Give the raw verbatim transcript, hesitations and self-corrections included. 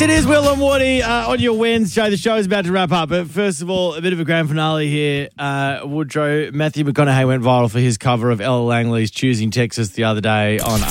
It is Will and Woody uh, on your Wednesday. The show is about to wrap up, but first of all, a bit of a grand finale here. Uh, Woodrow, Matthew McConaughey went viral for his cover of Ella Langley's Choosing Texas the other day on